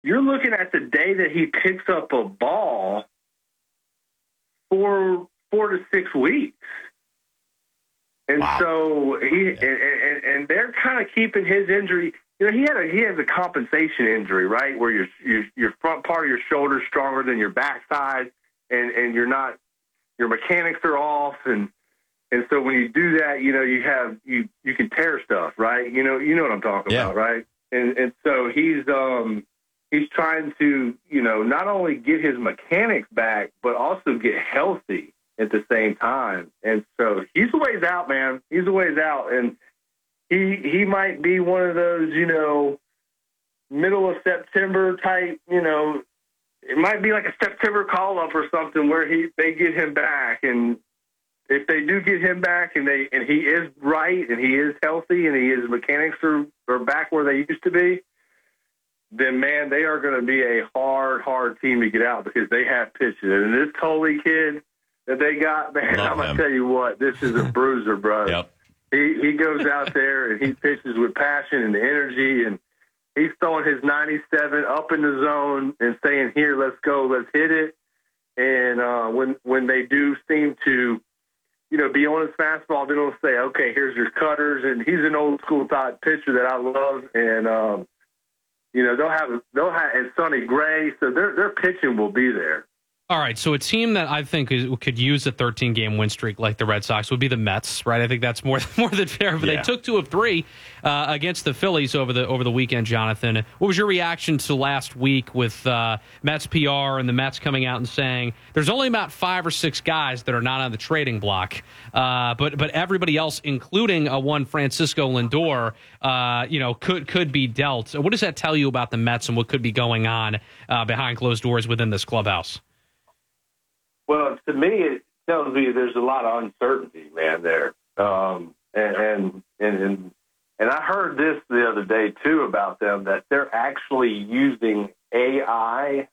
you're looking at the day that he picks up a ball for 4 to 6 weeks. And so and they're kind of keeping his injury. You know, he has a compensation injury, right, where your front part of your shoulder is stronger than your backside, and your mechanics are off, and so when you do that, you know, you can tear stuff, right? You know what I'm talking about, right? And so he's trying to, you know, not only get his mechanics back, but also get healthy at the same time. And so he's a ways out, man. He's a ways out. And he might be one of those, you know, middle of September type, you know, it might be like a September call-up or something where they get him back. And if they do get him back and he is right and he is healthy and his mechanics are back where they used to be, then, man, they are going to be a hard team to get out because they have pitches. And this Coley kid that they got, man, I'm going to tell you what, this is a bruiser, bro. Yep. He goes out there and he pitches with passion and energy, and he's throwing his 97 up in the zone and saying, here, let's go, let's hit it. And when they do seem to, you know, be on his fastball, then he'll say, okay, here's your cutters. And he's an old school type pitcher that I love. And, you know, they'll have and Sonny Gray, so their pitching will be there. All right, so a team that I think could use a 13-game win streak like the Red Sox would be the Mets, right? I think that's more than fair. But they took 2 of 3 against the Phillies over the weekend, Jonathan. What was your reaction to last week with Mets PR and the Mets coming out and saying there's only about 5 or 6 guys that are not on the trading block, but everybody else, including one Francisco Lindor, you know, could be dealt. What does that tell you about the Mets and what could be going on behind closed doors within this clubhouse? Well, to me, it tells me there's a lot of uncertainty, man, there. And I heard this the other day, too, about them, that they're actually using AI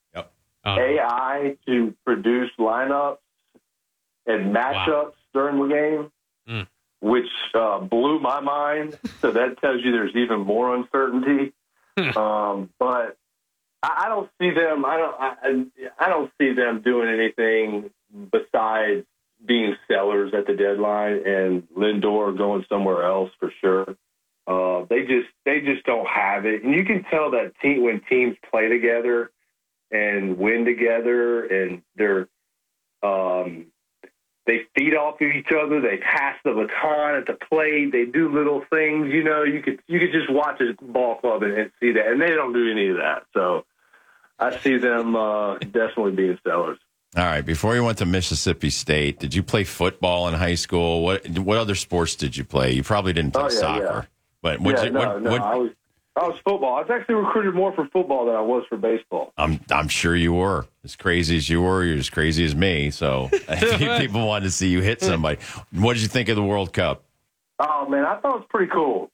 to produce lineups and matchups during the game, which blew my mind. So that tells you there's even more uncertainty. But I don't see them. I don't see them doing anything besides being sellers at the deadline and Lindor going somewhere else for sure. They just don't have it, and you can tell that when teams play together and win together, and they feed off of each other. They pass the baton at the plate. They do little things. You know, you could just watch a ball club and see that, and they don't do any of that. So I see them definitely being sellers. All right. Before you went to Mississippi State, did you play football in high school? What other sports did you play? You probably didn't play soccer. Yeah. But I was football. I was actually recruited more for football than I was for baseball. I'm sure you were. As crazy as you were, you're as crazy as me. So people wanted to see you hit somebody. What did you think of the World Cup? Oh, man, I thought it was pretty cool.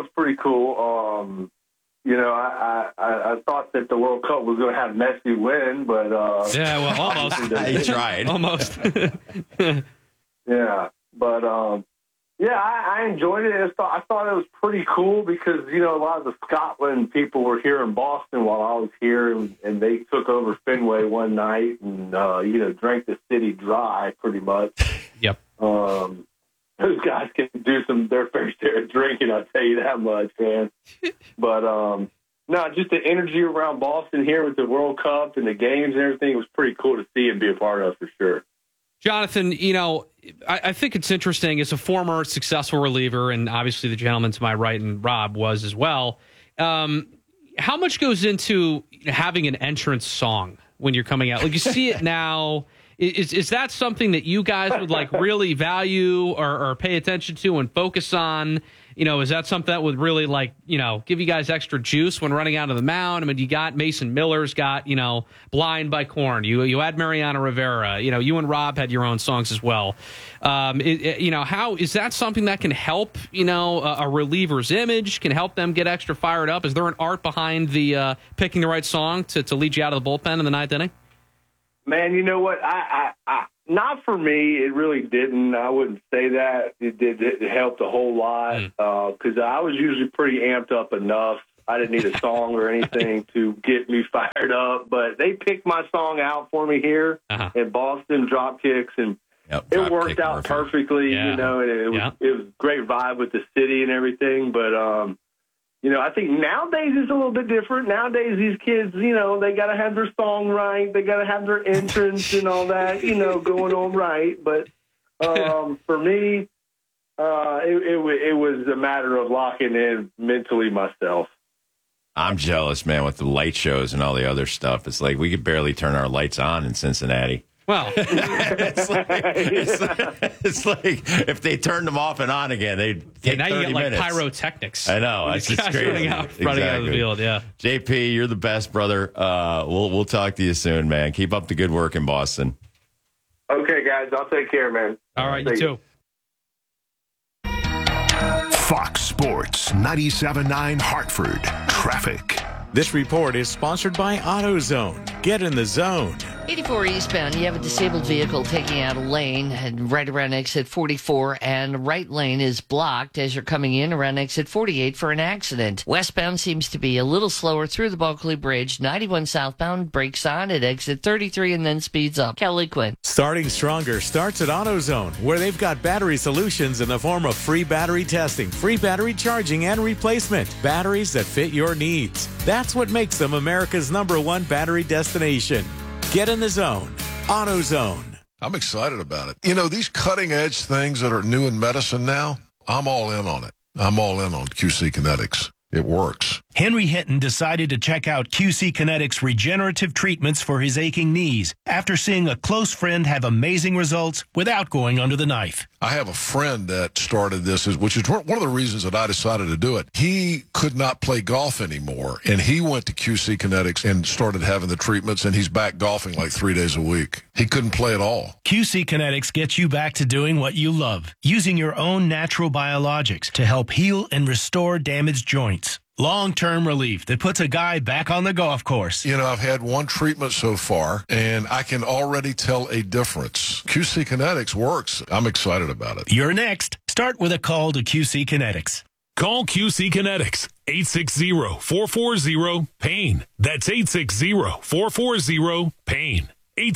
You know, I thought that the World Cup was going to have Messi win, but yeah, well, almost. He tried. Almost. Yeah, but yeah, I enjoyed it. I thought it was pretty cool because, you know, a lot of the Scotland people were here in Boston while I was here, and they took over Fenway one night and, you know, drank the city dry pretty much. Yep. Those guys can do their fair share of drinking, I'll tell you that much, man. But, no, just the energy around Boston here with the World Cup and the games and everything was pretty cool to see and be a part of for sure. Jonathan, you know, I think it's interesting. As a former successful reliever, and obviously the gentleman to my right and Rob was as well, how much goes into having an entrance song when you're coming out? Like, you see it now. Is that something that you guys would like really value or pay attention to and focus on? You know, is that something that would really like, you know, give you guys extra juice when running out of the mound? I mean, you got Mason Miller's got, you know, Blind by Korn. You had Mariano Rivera. You know, you and Rob had your own songs as well. You know, how is that something that can help, you know, a reliever's image, can help them get extra fired up? Is there an art behind the picking the right song to lead you out of the bullpen in the ninth inning? Man, you know what? I not for me. It really didn't. I wouldn't say that. It helped a whole lot because I was usually pretty amped up enough I didn't need a song or anything to get me fired up. But they picked my song out for me here in Boston, Dropkicks, and it worked out perfectly. And it was a great vibe with the city and everything. But I think nowadays it's a little bit different. Nowadays these kids, they got to have their song right, they got to have their entrance and all that, going on right. But for me, it was a matter of locking in mentally myself. I'm jealous, man, with the light shows and all the other stuff. It's like we could barely turn our lights on in Cincinnati. Well, it's like if they turned them off and on again, they'd take now 30 you get minutes. pyrotechnics. I know. It's just crazy. running out of the field, yeah. JP, you're the best, brother. We'll talk to you soon, man. Keep up the good work in Boston. Okay, guys. I'll take care, man. All right, you too. Fox Sports 97.9 Hartford. Traffic. This report is sponsored by AutoZone. Get in the zone. 84 eastbound, you have a disabled vehicle taking out a lane and right around exit 44, and right lane is blocked as you're coming in around exit 48 for an accident. Westbound seems to be a little slower through the Bulkley Bridge. 91 southbound brakes on at exit 33 and then speeds up. Kelly Quinn. Starting stronger starts at AutoZone, where they've got battery solutions in the form of free battery testing, free battery charging, and replacement. Batteries that fit your needs. That's what makes them America's #1 battery destination. Get in the zone. AutoZone. I'm excited about it. These cutting edge things that are new in medicine now, I'm all in on it. I'm all in on QC Kinetics. It works. Henry Hinton decided to check out QC Kinetics regenerative treatments for his aching knees after seeing a close friend have amazing results without going under the knife. I have a friend that started this, which is one of the reasons that I decided to do it. He could not play golf anymore, and he went to QC Kinetics and started having the treatments, and he's back golfing like 3 days a week. He couldn't play at all. QC Kinetics gets you back to doing what you love, using your own natural biologics to help heal and restore damaged joints. Long-term relief that puts a guy back on the golf course. I've had one treatment so far, and I can already tell a difference. QC Kinetics works. I'm excited about it. You're next. Start with a call to QC Kinetics. Call QC Kinetics, 860-440-PAIN. That's 860-440-PAIN.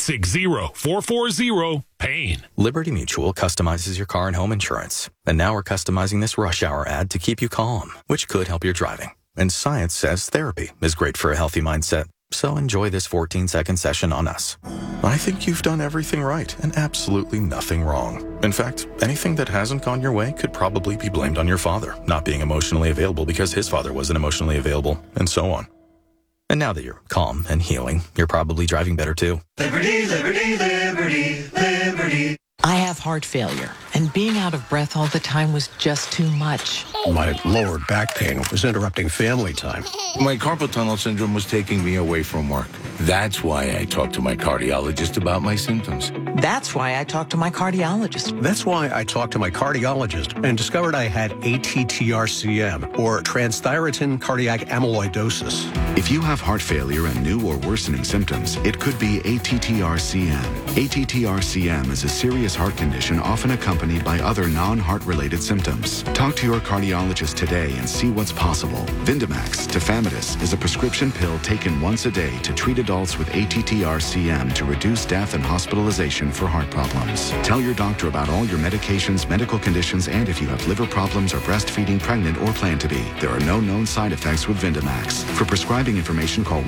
860-440-PAIN. Liberty Mutual customizes your car and home insurance. And now we're customizing this rush hour ad to keep you calm, which could help your driving. And science says therapy is great for a healthy mindset. So enjoy this 14-second session on us. I think you've done everything right and absolutely nothing wrong. In fact, anything that hasn't gone your way could probably be blamed on your father not being emotionally available because his father wasn't emotionally available, and so on. And now that you're calm and healing, you're probably driving better too. Liberty, liberty, liberty, liberty. I have heart failure, and being out of breath all the time was just too much. My lower back pain was interrupting family time. My carpal tunnel syndrome was taking me away from work. That's why I talked to my cardiologist about my symptoms. That's why I talked to my cardiologist. That's why I talked to my cardiologist and discovered I had ATTR-CM, or transthyretin cardiac amyloidosis. If you have heart failure and new or worsening symptoms, it could be ATTR-CM. ATTR-CM is a serious heart condition often accompanied by other non-heart-related symptoms. Talk to your cardiologist today and see what's possible. Vindamax, tafamidis, is a prescription pill taken once a day to treat adults with ATTR-CM to reduce death and hospitalization for heart problems. Tell your doctor about all your medications, medical conditions, and if you have liver problems or breastfeeding, pregnant, or plan to be. There are no known side effects with Vindamax. For prescribing information, call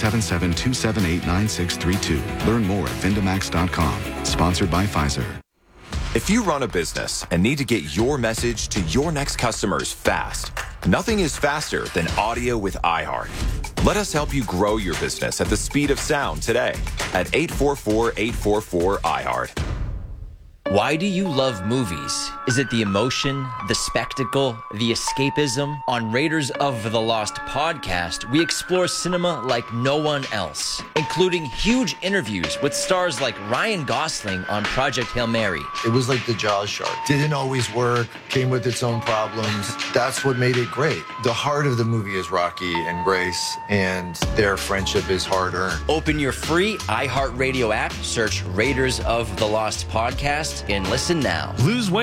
1-877-278-9632. Learn more at Vindamax.com. Sponsored by Pfizer. If you run a business and need to get your message to your next customers fast, nothing is faster than audio with iHeart. Let us help you grow your business at the speed of sound today at 844-844-iHeart. Why do you love movies? Is it the emotion, the spectacle, the escapism? On Raiders of the Lost podcast, we explore cinema like no one else, including huge interviews with stars like Ryan Gosling on Project Hail Mary. It was like the Jaws shark. Didn't always work, came with its own problems. That's what made it great. The heart of the movie is Rocky and Grace, and their friendship is hard-earned. Open your free iHeartRadio app, search Raiders of the Lost podcast, and listen now. Lose weight,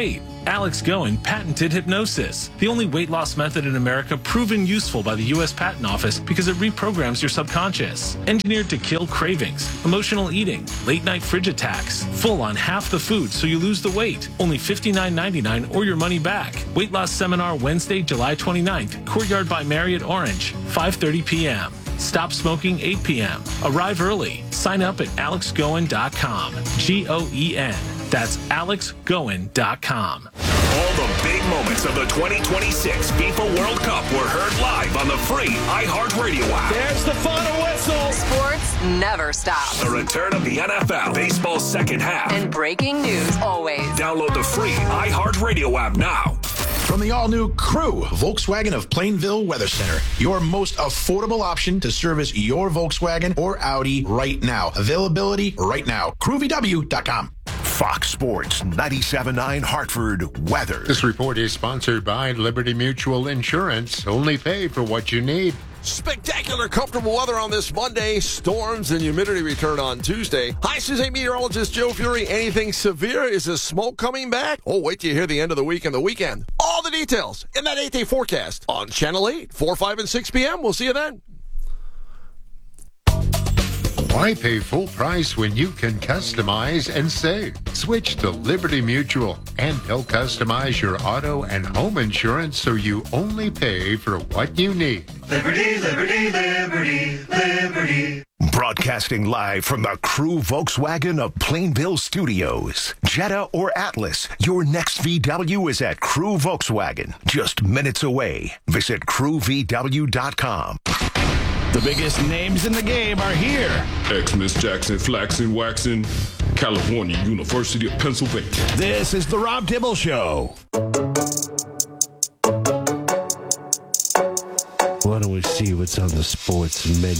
Alex Goen patented hypnosis, the only weight loss method in America proven useful by the U.S. Patent Office because it reprograms your subconscious. Engineered to kill cravings, emotional eating, late-night fridge attacks, full on half the food so you lose the weight. Only $59.99 or your money back. Weight loss seminar Wednesday, July 29th, Courtyard by Marriott Orange, 5:30 p.m. Stop smoking 8 p.m. Arrive early. Sign up at alexgoen.com. Goen. That's alexgoen.com. All the big moments of the 2026 FIFA World Cup were heard live on the free iHeartRadio app. There's the final whistle. Sports never stops. The return of the NFL, baseball's second half. And breaking news always. Download the free iHeartRadio app now. From the all-new Crew Volkswagen of Plainville Weather Center, your most affordable option to service your Volkswagen or Audi right now. Availability right now. CrewVW.com. Fox Sports 97.9 Hartford weather. This report is sponsored by Liberty Mutual Insurance. Only pay for what you need. Spectacular, comfortable weather on this Monday. Storms and humidity return on Tuesday. Hi, Suzanne meteorologist Joe Fury. Anything severe? Is the smoke coming back? Oh, wait till you hear the end of the week and the weekend. All the details in that 8-day forecast on Channel 8, 4, 5, and 6 p.m. We'll see you then. Why pay full price when you can customize and save? Switch to Liberty Mutual, and they'll customize your auto and home insurance so you only pay for what you need. Liberty, liberty, liberty, liberty. Broadcasting live from the Crew Volkswagen of Plainville Studios. Jetta or Atlas, your next VW is at Crew Volkswagen. Just minutes away. Visit crewvw.com. The biggest names in the game are here. Xmas, Jackson, Flaxen, Waxen, California, University of Pennsylvania. This is the Rob Dibble Show. Why don't we see what's on the sports menu?